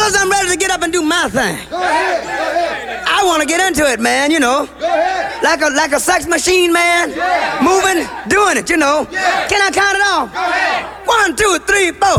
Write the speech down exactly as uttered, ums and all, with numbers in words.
Because I'm ready to get up and do my thing. Go ahead. Go ahead. I want to get into it, man, you know. Go ahead. Like a like a sex machine, man. Yeah. Moving, doing it, you know. Yeah. Can I count it off? Go ahead. One, two, three, four.